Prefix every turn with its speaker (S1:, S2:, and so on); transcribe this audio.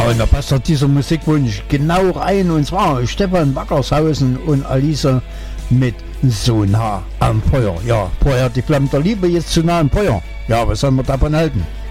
S1: und da passt doch dieser Musikwunsch genau rein, und zwar Stefan Wackershausen und Alice mit So nah am Feuer. Ja, vorher die Flamme der Liebe, jetzt zu nah am Feuer. Ja, was soll man davon halten?